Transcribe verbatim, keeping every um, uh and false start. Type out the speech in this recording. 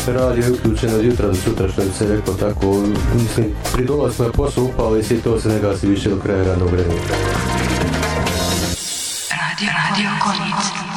radio je uključen od jutra do sutra, što bi se rekao tako, mislim, pri dolasku na posao upao i svi to se ne gasi više do kraja radnog vremena. Radio, radio, Konica.